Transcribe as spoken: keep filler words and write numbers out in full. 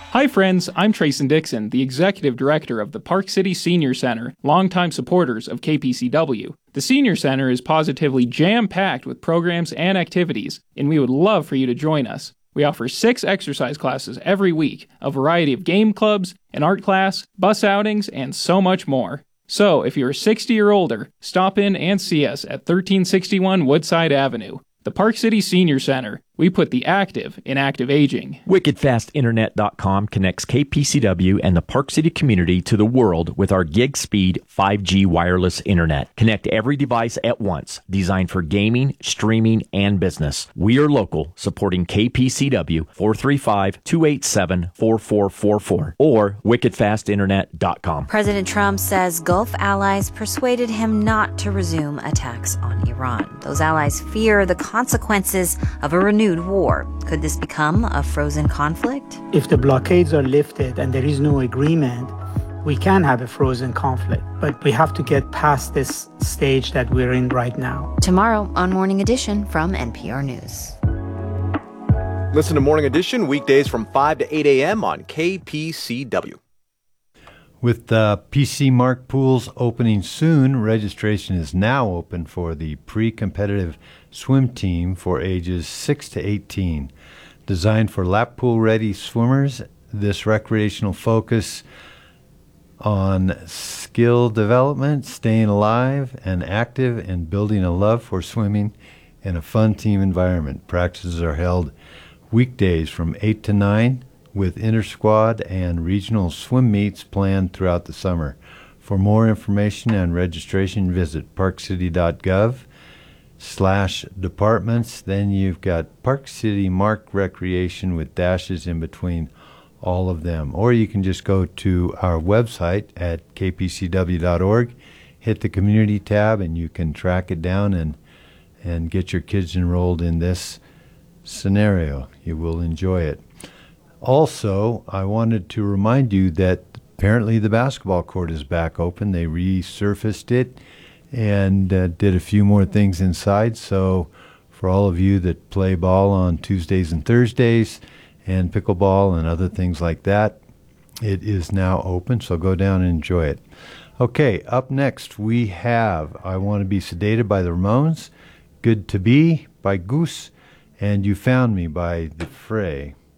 Hi friends, I'm Trayson Dixon, the Executive Director of the Park City Senior Center, longtime supporters of K P C W. The Senior Center is positively jam-packed with programs and activities, and we would love for you to join us. We offer six exercise classes every week, a variety of game clubs, an art class, bus outings, and so much more. So, if you're sixty or older, stop in and see us at thirteen sixty-one Woodside Avenue. The Park City Senior Center. We put the active in active aging. Wicked Fast Internet dot com connects K P C W and the Park City community to the world with our gig speed five G wireless internet. Connect every device at once, designed for gaming, streaming, and business. We are local, supporting K P C W, four three five, two eight seven, four four four four or Wicked Fast Internet dot com. President Trump says Gulf allies persuaded him not to resume attacks on Iran. Those allies fear the consequences of a renewed war. Could this become a frozen conflict? If the blockades are lifted and there is no agreement, we can have a frozen conflict. But we have to get past this stage that we're in right now. Tomorrow on Morning Edition from N P R News. Listen to Morning Edition weekdays from five to eight a.m. on K P C W. With the P C Mark pools opening soon, registration is now open for the pre-competitive swim team for ages six to eighteen. Designed for lap pool ready swimmers, this recreational focus on skill development, staying alive and active, and building a love for swimming in a fun team environment. Practices are held weekdays from eight to nine with inter-squad and regional swim meets planned throughout the summer. For more information and registration, visit parkcity.gov slash departments. Then you've got Park City Mark Recreation with dashes in between all of them. Or you can just go to our website at k p c w dot org, hit the community tab, and you can track it down and, and get your kids enrolled in this scenario. You will enjoy it. Also, I wanted to remind you that apparently the basketball court is back open. They resurfaced it and uh, did a few more things inside. So for all of you that play ball on Tuesdays and Thursdays and pickleball and other things like that, it is now open. So go down and enjoy it. Okay, up next we have I Want to Be Sedated by the Ramones, Good to Be by Goose, and You Found Me by The Fray.